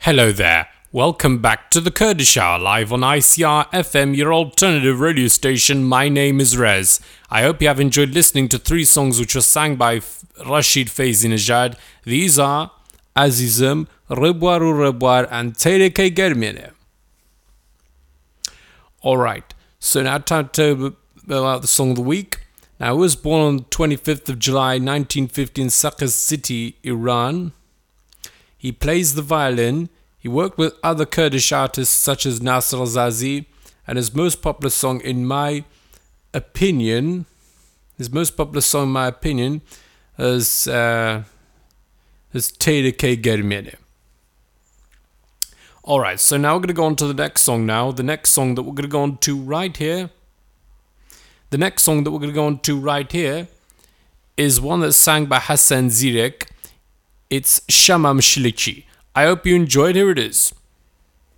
Hello there. Welcome back to the Kurdish Hour live on ICR FM, your alternative radio station. My name is Rez. I hope you have enjoyed listening to three songs which were sang by Rashid Feyzi-Nejad. These are Azizim, Rebwaru Rebwar, and Tereke Germine. Alright, so now time to tell about the song of the week. Now, I was born on the 25th of July 1950 in Sakaz City, Iran. He plays the violin. He worked with other Kurdish artists such as Nasser Azazi, and his most popular song, in my opinion, is Tereke Germine. Alright, so now we're going to go on to the next song now. The next song that we're going to go on to right here. Is one that's sang by Hassan Zirek. It's Shamam Shilichi. I hope you enjoyed. Here it is.